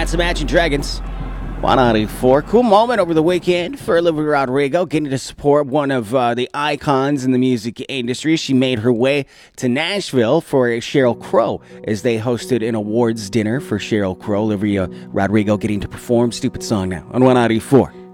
That's Imagine Dragons. 194. Cool moment over the weekend for Olivia Rodrigo getting to support one of the icons in the music industry. She made her way to Nashville for Sheryl Crow as they hosted an awards dinner for Sheryl Crow. Olivia Rodrigo getting to perform Stupid Song now on 194.